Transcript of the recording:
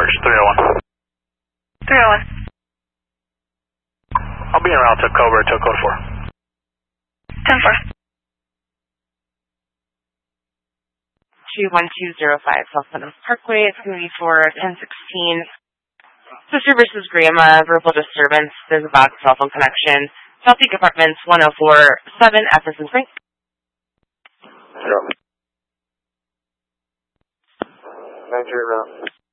Dispatch 301. 301. I'll be en route to Cobra to code 4. 10-4. 21205 South Meadows Parkway. It's going to be for 1016. Sister versus Grandma, verbal disturbance. There's a bad cell phone connection. South Peak Apartments 1047 F as in Frank. Sure. 98 route.